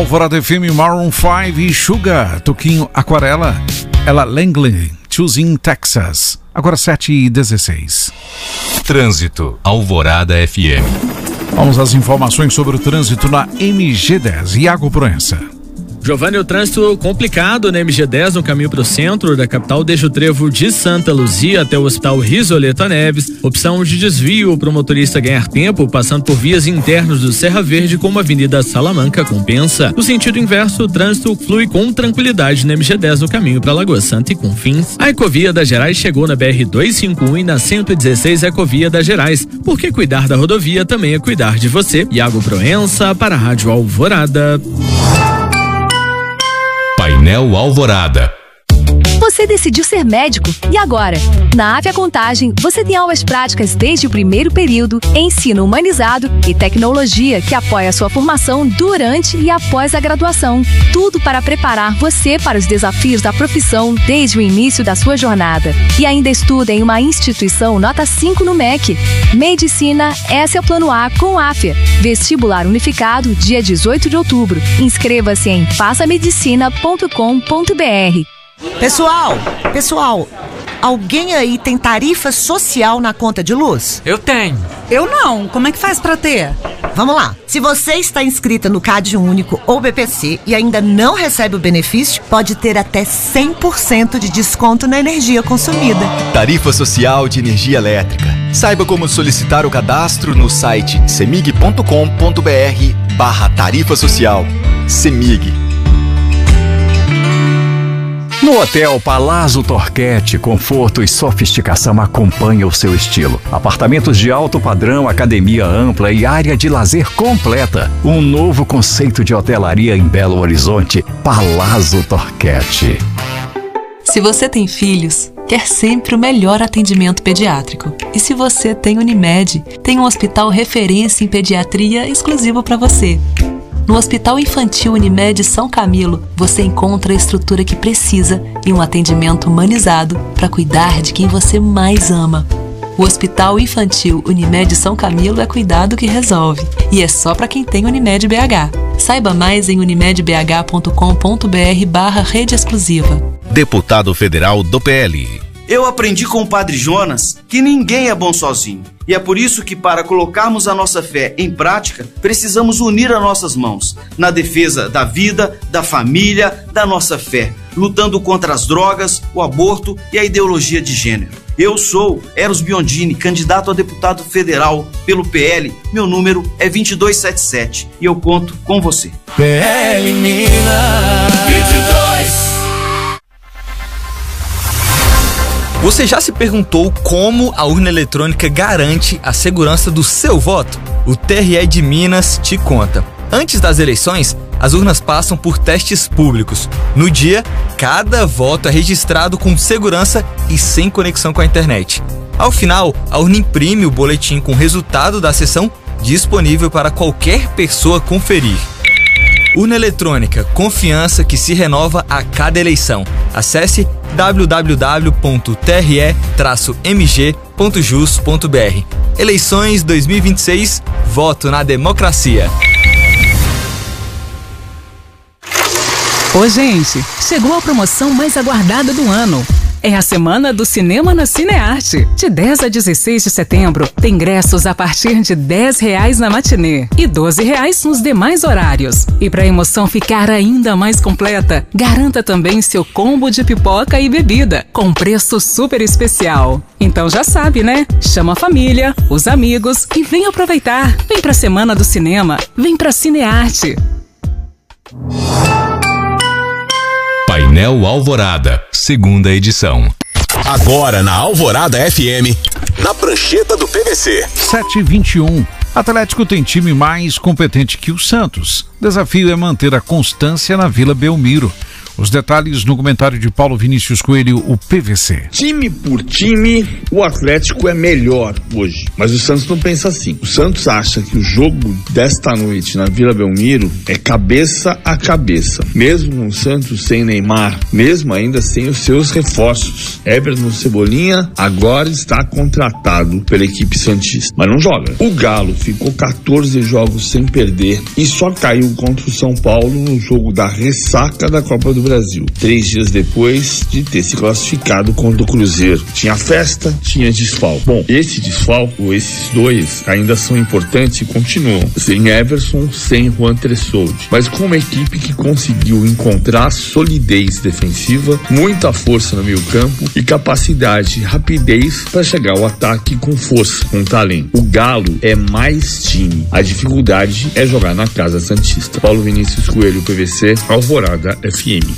Alvorada FM, Maroon 5 e Sugar, Toquinho Aquarela, Ella Langley, Choosing Texas. Agora 7h16. Trânsito, Alvorada FM. Vamos às informações sobre o trânsito na MG10. Iago Proença. Giovanni, o trânsito complicado na MG10 no caminho para o centro da capital, desde o trevo de Santa Luzia até o Hospital Risoleta Neves. Opção de desvio para o motorista ganhar tempo, passando por vias internas do Serra Verde, como a Avenida Salamanca compensa. No sentido inverso, o trânsito flui com tranquilidade na MG10 no caminho para Lagoa Santa e Confins. A Ecovia das Gerais chegou na BR-251 e na 116 Ecovia das Gerais, porque cuidar da rodovia também é cuidar de você. Iago Proença para a Rádio Alvorada. Painel Alvorada. Você decidiu ser médico e agora? Na Avia Contagem, você tem aulas práticas desde o primeiro período, ensino humanizado e tecnologia que apoia a sua formação durante e após a graduação. Tudo para preparar você para os desafios da profissão desde o início da sua jornada. E ainda estuda em uma instituição nota 5 no MEC. Medicina, esse é o plano A com Afia. Vestibular unificado, dia 18 de outubro. Inscreva-se em passamedicina.com.br. Pessoal, alguém aí tem tarifa social na conta de luz? Eu tenho. Eu não. Como é que faz pra ter? Vamos lá. Se você está inscrita no CAD Único ou BPC e ainda não recebe o benefício, pode ter até 100% de desconto na energia consumida. Tarifa Social de Energia Elétrica. Saiba como solicitar o cadastro no site cemig.com.br/tarifa social. Cemig. No Hotel Palazzo Torquete, conforto e sofisticação acompanham o seu estilo. Apartamentos de alto padrão, academia ampla e área de lazer completa. Um novo conceito de hotelaria em Belo Horizonte, Palazzo Torquete. Se você tem filhos, quer sempre o melhor atendimento pediátrico. E se você tem Unimed, tem um hospital referência em pediatria exclusivo para você. No Hospital Infantil Unimed São Camilo, você encontra a estrutura que precisa e um atendimento humanizado para cuidar de quem você mais ama. O Hospital Infantil Unimed São Camilo é cuidado que resolve. E é só para quem tem Unimed BH. Saiba mais em unimedbh.com.br/rede exclusiva. Deputado Federal do PL. Eu aprendi com o Padre Jonas que ninguém é bom sozinho. E é por isso que, para colocarmos a nossa fé em prática, precisamos unir as nossas mãos na defesa da vida, da família, da nossa fé, lutando contra as drogas, o aborto e a ideologia de gênero. Eu sou Eros Biondini, candidato a deputado federal pelo PL. Meu número é 2277 e eu conto com você. PL Minas 22. Você já se perguntou como a urna eletrônica garante a segurança do seu voto? O TRE de Minas te conta. Antes das eleições, as urnas passam por testes públicos. No dia, cada voto é registrado com segurança e sem conexão com a internet. Ao final, a urna imprime o boletim com o resultado da sessão disponível para qualquer pessoa conferir. Urna eletrônica, confiança que se renova a cada eleição. Acesse www.tre-mg.jus.br. Eleições 2026, voto na democracia. Ô gente, chegou a promoção mais aguardada do ano. É a Semana do Cinema na Cinearte. De 10 a 16 de setembro, tem ingressos a partir de R$10 na matinê e R$12 nos demais horários. E para a emoção ficar ainda mais completa, garanta também seu combo de pipoca e bebida, com preço super especial. Então já sabe, né? Chama a família, os amigos e vem aproveitar. Vem pra Semana do Cinema, vem pra Cinearte. Painel Alvorada, segunda edição. Agora na Alvorada FM, na prancheta do PVC. 7h21. Atlético tem time mais competente que o Santos. Desafio é manter a constância na Vila Belmiro. Os detalhes no comentário de Paulo Vinícius Coelho, o PVC. Time por time, o Atlético é melhor hoje, mas o Santos não pensa assim. O Santos acha que o jogo desta noite na Vila Belmiro é cabeça a cabeça. Mesmo o Santos sem Neymar, mesmo ainda sem os seus reforços. Everton Cebolinha agora está contratado pela equipe santista, mas não joga. O Galo ficou 14 jogos sem perder e só caiu contra o São Paulo no jogo da ressaca da Copa do Brasil, 3 dias depois de ter se classificado contra o Cruzeiro. Tinha festa, tinha desfalco. Bom, esse desfalco, esses dois ainda são importantes e continuam. Sem Everson, sem Juan Tressoldi, mas com uma equipe que conseguiu encontrar solidez defensiva, muita força no meio campo e capacidade e rapidez para chegar ao ataque com força, com talento. O Galo é mais time. A dificuldade é jogar na Casa Santista. Paulo Vinícius Coelho, PVC, Alvorada FM.